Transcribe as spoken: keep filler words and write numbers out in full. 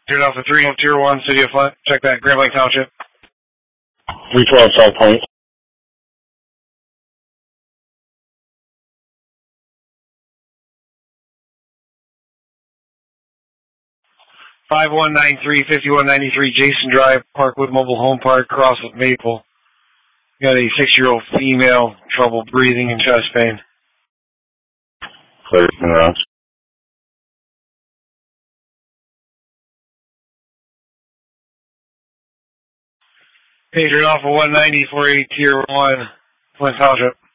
Turn off the three oh tier one, City of Flint. Check that, Grand Lake Township. three twelve South Point. five one nine three, five one nine three Jason Drive, Parkwood Mobile Home Park, cross with Maple. Got a six-year-old female, trouble breathing and chest pain. Clear from the rocks. Pager off of one ninety, four eighty tier one, Flint Township.